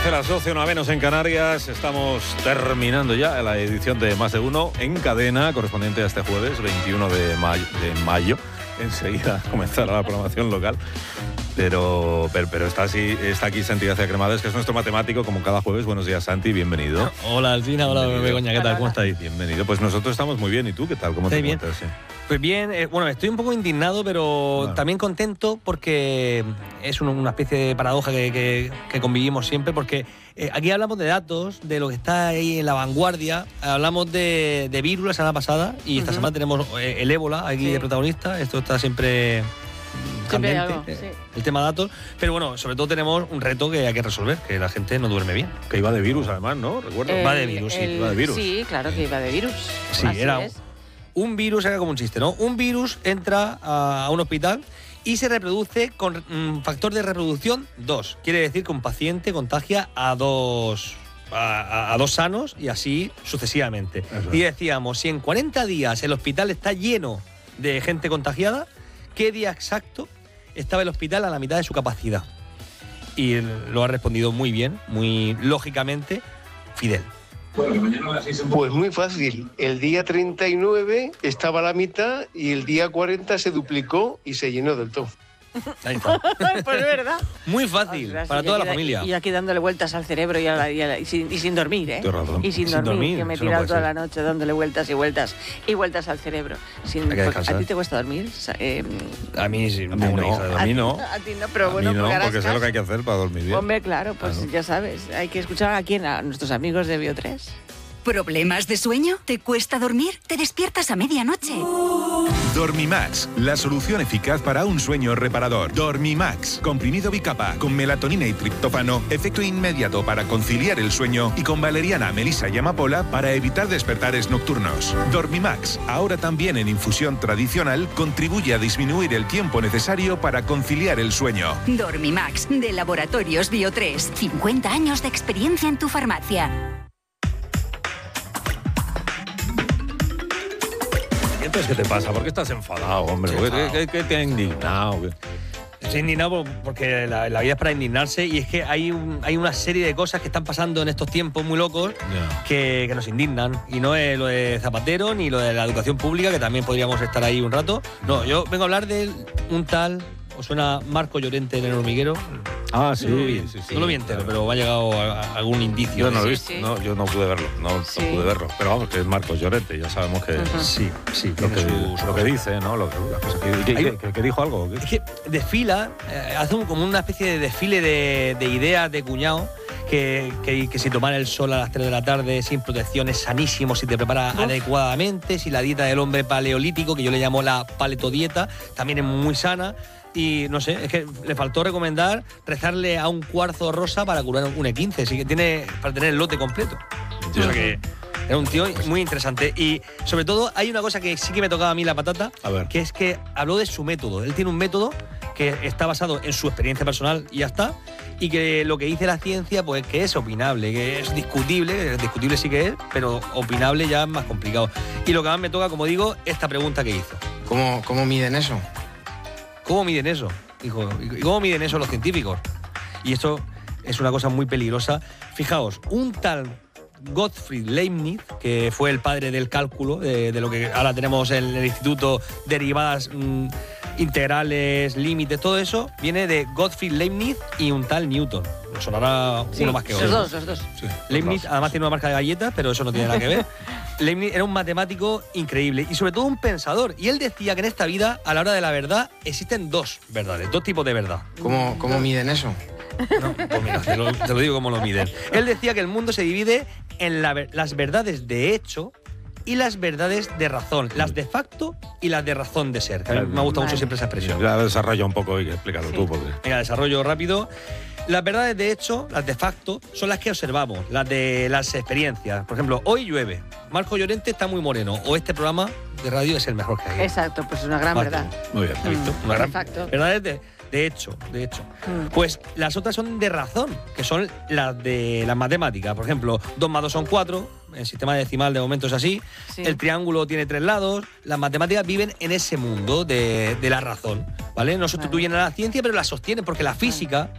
13, las 12, una menos en Canarias. Estamos terminando ya la edición de Más de Uno en cadena, correspondiente a este jueves, 21 de mayo. Enseguida comenzará la programación local. Pero está aquí Santi García Cremades, que es nuestro matemático, como cada jueves. Buenos días, Santi, bienvenido. Hola, Alcina, hola, Begoña, ¿qué tal? ¿Cómo estáis? Bienvenido. Pues nosotros estamos muy bien. ¿Y tú qué tal? ¿Cómo te encuentras? Sí. Pues bien, bueno, estoy un poco indignado, pero también contento porque es una especie de paradoja que convivimos siempre, porque aquí hablamos de datos, de lo que está ahí en la vanguardia, hablamos de virus la semana pasada y esta semana tenemos el ébola aquí de protagonista, esto está siempre candente, algo, el tema datos, pero bueno, sobre todo tenemos un reto que hay que resolver, que la gente no duerme bien. Que iba de virus además, ¿no? Recuerdo. Va de virus, iba de virus. Sí, claro que iba de virus. Sí, así era es. Un virus, era como un chiste, ¿no? Un virus entra a un hospital y se reproduce con factor de reproducción 2. Quiere decir que un paciente contagia a dos sanos y así sucesivamente. Eso. Y decíamos, si en 40 días el hospital está lleno de gente contagiada, ¿qué día exacto estaba el hospital a la mitad de su capacidad? Y él lo ha respondido muy bien, muy lógicamente, Fidel. Pues muy fácil. El día 39 estaba a la mitad y el día 40 se duplicó y se llenó del todo. Ahí está. Pues es verdad. Muy fácil, para toda la familia. Y aquí dándole vueltas al cerebro y sin dormir, ¿eh? Tienes razón. Y sin Sin dormir, dormir, que me he eso no tirado puede toda ser. la noche dándole vueltas y vueltas y vueltas al cerebro. Hay que descansar. ¿A ti te cuesta dormir? A mí sí, A mí no. A ti no, pero bueno, a mí no, porque harás porque sé lo que hay que hacer para dormir bien. Hombre, claro, pues ya sabes, hay que escuchar a quién, a nuestros amigos de Bio3. ¿Problemas de sueño? ¿Te cuesta dormir? ¿Te despiertas a medianoche? Dormimax, la solución eficaz para un sueño reparador. Dormimax, comprimido bicapa con melatonina y triptófano, efecto inmediato para conciliar el sueño y con valeriana, melisa y amapola para evitar despertares nocturnos. Dormimax, ahora también en infusión tradicional, contribuye a disminuir el tiempo necesario para conciliar el sueño. Dormimax, de Laboratorios Bio3. 50 años de experiencia en tu farmacia. Entonces, ¿qué te pasa? ¿Por qué estás enfadado, hombre? ¿Qué te ha indignado? Estoy indignado porque la vida es para indignarse y es que hay una serie de cosas que están pasando en estos tiempos muy locos que nos indignan. Y no es lo de Zapatero ni lo de la educación pública, que también podríamos estar ahí un rato. No, yo vengo a hablar de un tal, ¿os suena Marco Llorente en El Hormiguero? Ah, sí, No lo vi entero, pero me ha llegado algún indicio. Yo no lo he Sí, visto, sí. no, yo no pude verlo, no pude verlo. Pero vamos, que es Marcos Llorente, ya sabemos que Sí, lo que dice, ¿no? Las cosas que dijo algo. Es que desfila, hace como una especie de desfile de ideas de cuñado. Que si tomar el sol a las 3 de la tarde sin protección es sanísimo, si te preparas adecuadamente, si la dieta del hombre paleolítico, que yo le llamo la paletodieta, también es muy sana. Y no sé, es que le faltó recomendar rezarle a un cuarzo rosa para curar un E15, así que para tener el lote completo. O sea que era un tío muy interesante. Y sobre todo hay una cosa que sí que me tocaba a mí la patata, A ver. que es que habló de su método. Él tiene un método que está basado en su experiencia personal y ya está, y que lo que dice la ciencia pues que es opinable, que es discutible sí que es, pero opinable ya es más complicado. Y lo que más me toca, como digo, esta pregunta que hizo. ¿Cómo miden eso? ¿Cómo miden eso? Dijo, ¿y cómo miden eso los científicos? Y esto es una cosa muy peligrosa. Fijaos, un tal Gottfried Leibniz, que fue el padre del cálculo, de lo que ahora tenemos en el instituto, derivadas integrales, límites, todo eso, viene de Gottfried Leibniz y un tal Newton. Nos sonará uno más que otro. Los dos. Sí, Leibniz además tiene una marca de galletas, pero eso no tiene nada que ver. Leibniz era un matemático increíble y sobre todo un pensador. Y él decía que en esta vida, a la hora de la verdad, existen dos verdades, dos tipos de verdad. ¿Cómo miden eso? No, pues mira, te lo digo cómo lo miden. Él decía que el mundo se divide en las verdades de hecho y las verdades de razón, las de facto y las de razón de ser. Que a mí me ha gustado mucho siempre esa expresión. Ya desarrolla un poco y explícalo tú. Porque... Venga, desarrollo rápido. Las verdades de hecho, las de facto, son las que observamos, las de las experiencias. Por ejemplo, hoy llueve, Marco Llorente está muy moreno, o este programa de radio es el mejor que hay. Exacto, pues es una gran verdad. Muy bien. ¿Visto? Una gran Exacto. verdades de hecho. Pues las otras son de razón, que son las de las matemáticas. Por ejemplo, 2 más 2 son 4, el sistema decimal de momento es así, Sí. el triángulo tiene 3 lados, las matemáticas viven en ese mundo de la razón, ¿vale? No sustituyen a la ciencia, pero la sostienen, porque la física,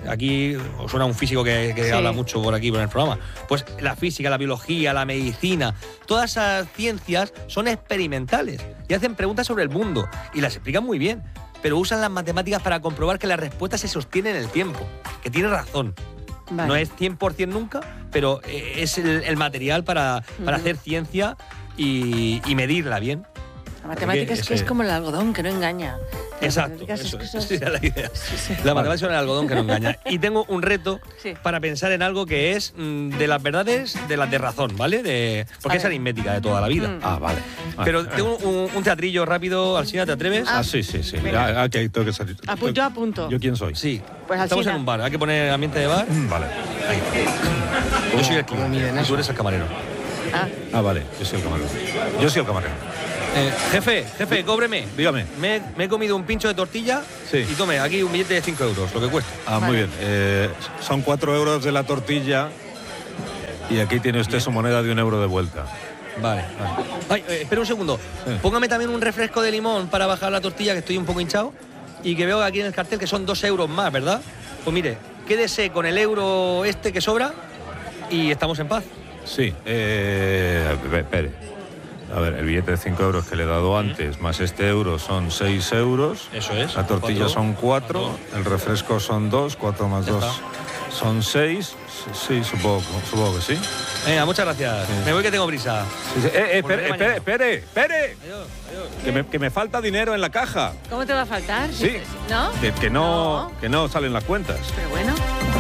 aquí os suena un físico que Sí. habla mucho por aquí, por el programa. Pues la física, la biología, la medicina, todas esas ciencias son experimentales y hacen preguntas sobre el mundo y las explican muy bien, pero usan las matemáticas para comprobar que la respuesta se sostiene en el tiempo, que tiene razón. Vale. No es 100% nunca, pero es el material para hacer ciencia y medirla bien. La matemática Así es que es ese- como el algodón, que no engaña. Las Exacto, matemáticas es eso, que esa son- era la idea. Sí. La matemática son el algodón que no engaña. Y tengo un reto Sí. para pensar en algo que es de las verdades, de las de razón, ¿vale? Porque A es ver. aritmética de toda la vida. Ah, vale. Pero tengo un teatrillo rápido, Alsina, ¿te atreves? Ah, sí. Venga. Aquí tengo que salir. Yo apunto. ¿Yo quién soy? Sí. Pues Estamos Alsina. en un bar, hay que poner ambiente de bar. Vale. Yo soy el ¿Cómo cliente miden y eso? tú eres el camarero. Ah, Vale, yo soy el camarero. Jefe, cóbreme. Dígame. Me he comido un pincho de tortilla Sí. y tome aquí un billete de 5 euros, lo que cuesta. Ah, muy bien. Son 4 euros de la tortilla y aquí tiene usted su moneda de 1 euro de vuelta. Vale. Ay, espera un segundo. Sí. Póngame también un refresco de limón para bajar la tortilla, que estoy un poco hinchado. Y que veo aquí en el cartel que son 2 euros más, ¿verdad? Pues mire, quédese con el euro este que sobra y estamos en paz. Sí, espere. A ver, el billete de 5 euros que le he dado antes, más este euro son 6 euros. Eso es. La tortilla 4, son 4, el refresco son 2, 4 más Ya 2 está. son 6. Sí, supongo que sí. Venga, muchas gracias. Sí. Me voy que tengo prisa. Sí, sí. Volveré mañana. Espere. Adiós, adiós. Que me falta dinero en la caja. ¿cómo te va a faltar? Sí. ¿No? Que no salen las cuentas. Pero bueno,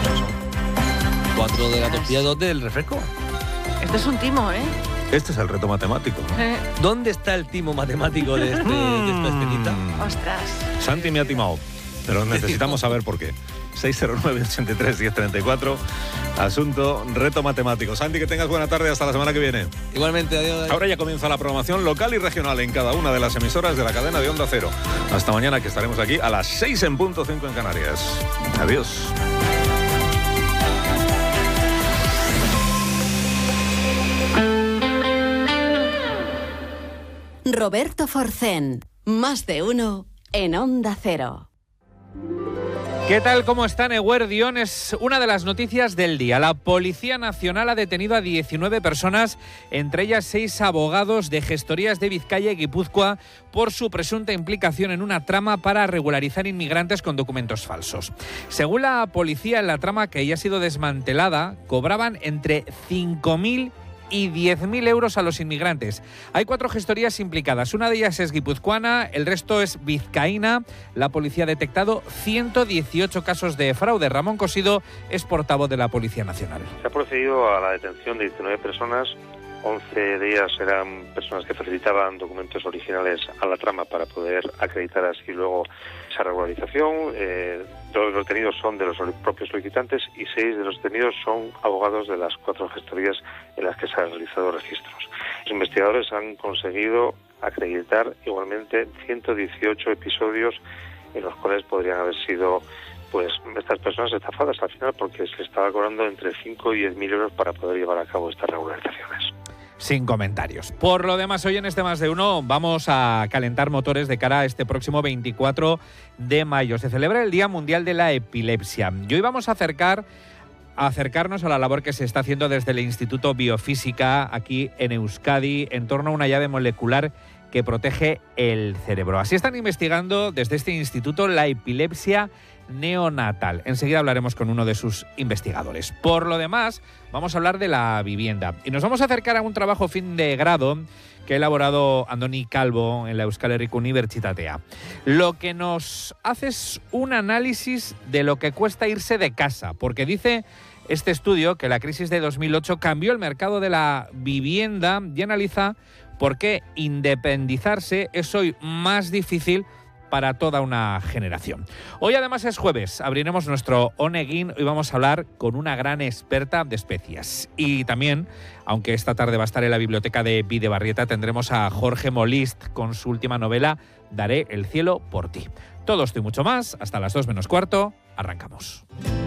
4 de la tortilla, 2 del refresco. esto es un timo, ¿eh? Este es el reto matemático, ¿no? ¿Dónde está el timo matemático de esta escenita? Ostras. Santi me ha timado, pero necesitamos saber por qué. 609-83-1034, asunto reto matemático. Santi, que tengas buena tarde, hasta la semana que viene. Igualmente, adiós. Ahora ya comienza la programación local y regional en cada una de las emisoras de la cadena de Onda Cero. Hasta mañana, que estaremos aquí a las 6:05 en Canarias. Adiós. Roberto Forcén, más de uno en Onda Cero. ¿Qué tal? ¿Cómo están? Eguerdión es una de las noticias del día. La Policía Nacional ha detenido a 19 personas, entre ellas 6 abogados de gestorías de Vizcaya y Guipúzcoa, por su presunta implicación en una trama para regularizar inmigrantes con documentos falsos. Según la policía, en la trama que ya ha sido desmantelada, cobraban entre 5.000 y 10.000 euros a los inmigrantes. Hay 4 gestorías implicadas. Una de ellas es guipuzcoana, el resto es vizcaína. La policía ha detectado 118 casos de fraude. Ramón Cosido es portavoz de la Policía Nacional. Se ha procedido a la detención de 19 personas. 11 de ellas eran personas que facilitaban documentos originales a la trama para poder acreditar así luego esa regularización. 2 de los detenidos son de los propios solicitantes y 6 de los detenidos son abogados de las 4 gestorías en las que se han realizado registros. Los investigadores han conseguido acreditar igualmente 118 episodios en los cuales podrían haber sido pues estas personas estafadas al final, porque se estaba cobrando entre 5 y 10.000 euros para poder llevar a cabo estas regularizaciones. Sin comentarios. Por lo demás, hoy en este Más de Uno vamos a calentar motores de cara a este próximo 24 de mayo. Se celebra el Día Mundial de la Epilepsia. Y hoy vamos a acercarnos a la labor que se está haciendo desde el Instituto Biofísica aquí en Euskadi en torno a una llave molecular que protege el cerebro. Así están investigando desde este instituto la epilepsia neonatal. Enseguida hablaremos con uno de sus investigadores. Por lo demás, vamos a hablar de la vivienda y nos vamos a acercar a un trabajo fin de grado que ha elaborado Andoni Calvo en la Euskal Herriko Unibertsitatea. Lo que nos hace es un análisis de lo que cuesta irse de casa, porque dice este estudio que la crisis de 2008 cambió el mercado de la vivienda y analiza por qué independizarse es hoy más difícil para toda una generación. Hoy además es jueves, abriremos nuestro Onegin y vamos a hablar con una gran experta de especias. Y también, aunque esta tarde va a estar en la biblioteca de Bidebarrieta, tendremos a Jorge Molist con su última novela Daré el cielo por ti. Todo esto y mucho más, hasta las 2 menos cuarto, arrancamos.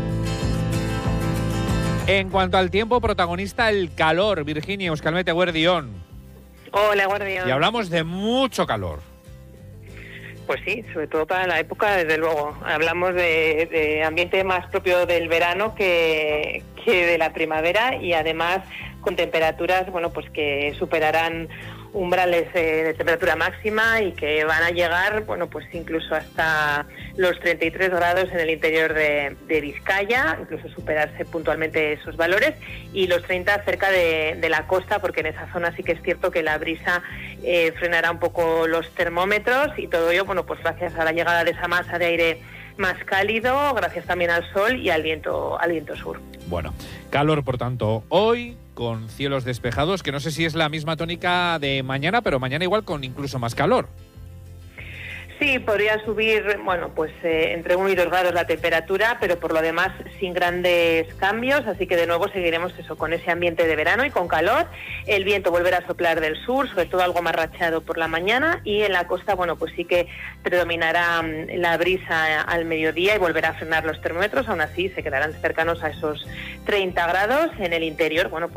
En cuanto al tiempo, protagonista el calor. Virginia, Euskalmete, Eguerdión. Hola, Guardián. Y hablamos de mucho calor. Pues sí, sobre todo para la época, desde luego. Hablamos de ambiente más propio del verano que de la primavera, y además con temperaturas, bueno, pues que superarán umbrales de temperatura máxima y que van a llegar, bueno, pues incluso hasta los 33 grados en el interior de Vizcaya, incluso superarse puntualmente esos valores, y los 30 cerca de la costa, porque en esa zona sí que es cierto que la brisa frenará un poco los termómetros, y todo ello, bueno, pues gracias a la llegada de esa masa de aire más cálido, gracias también al sol y al viento sur. Bueno, calor por tanto hoy, con cielos despejados, que no sé si es la misma tónica de mañana, pero mañana igual con incluso más calor. Sí, podría subir, bueno, pues entre 1 y 2 grados la temperatura, pero por lo demás sin grandes cambios, así que de nuevo seguiremos eso, con ese ambiente de verano y con calor. El viento volverá a soplar del sur, sobre todo algo más rachado por la mañana, y en la costa, bueno, pues sí que predominará la brisa al mediodía y volverá a frenar los termómetros, aún así se quedarán cercanos a esos 30 grados. En el interior, bueno, pues